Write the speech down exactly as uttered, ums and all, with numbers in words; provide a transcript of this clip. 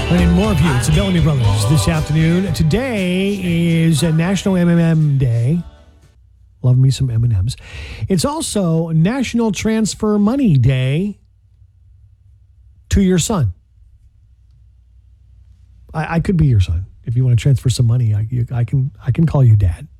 And more of you. It's the Bellamy Brothers this afternoon. Today is a National M and M Day. Love me some M and M's. It's also National Transfer Money Day to your son. I, I could be your son. If you want to transfer some money, I, you, I can I can call you dad.